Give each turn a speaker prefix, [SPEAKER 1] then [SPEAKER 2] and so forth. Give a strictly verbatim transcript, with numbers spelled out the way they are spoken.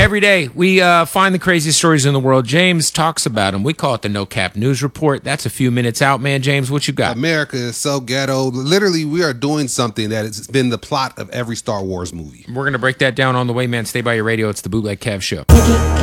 [SPEAKER 1] Every day, we uh, find the craziest stories in the world. James talks about them. We call it the No Cap News Report. That's a few minutes out, man. James, what you got?
[SPEAKER 2] America is so ghetto. Literally, we are doing something that has been the plot of every Star Wars movie.
[SPEAKER 1] We're going to break that down on the way, man. Stay by your radio. It's the Bootleg Kev Show.